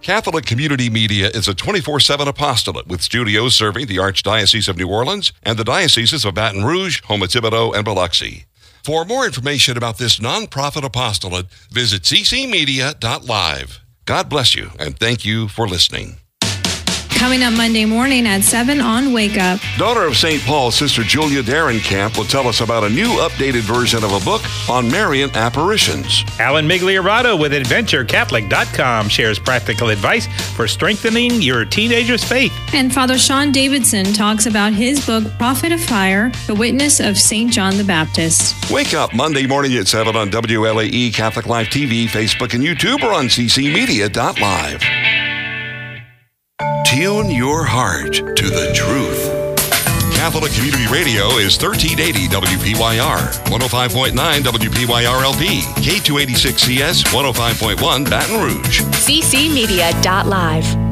Catholic Community Media is a 24/7 apostolate with studios serving the Archdiocese of New Orleans and the dioceses of Baton Rouge, Houma-Thibodaux, and Biloxi. For more information about this nonprofit apostolate, visit ccmedia.live. God bless you, and thank you for listening. Coming up Monday morning at 7 on Wake Up. Daughter of St. Paul, Sister Julia Derenkamp will tell us about a new updated version of a book on Marian apparitions. Alan Migliarato with AdventureCatholic.com shares practical advice for strengthening your teenager's faith. And Father Sean Davidson talks about his book, Prophet of Fire, The Witness of St. John the Baptist. Wake up Monday morning at 7 on WLAE, Catholic Live TV, Facebook, and YouTube, or on ccmedia.live. Tune your heart to the truth. Catholic Community Radio is 1380 WPYR, 105.9 WPYR-LP, K286CS, 105.1 Baton Rouge. ccmedia.live.